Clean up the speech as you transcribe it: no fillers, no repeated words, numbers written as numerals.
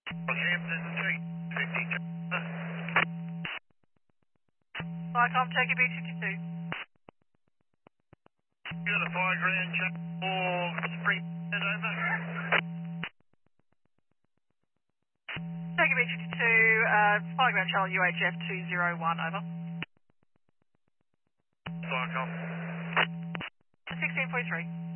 Hampton, take 52. Tom, take a B52. Got a 5 grand check for Spring, over. Take a B52, 5 Grand Charlie UHF 201, over. Cycom. 16.3.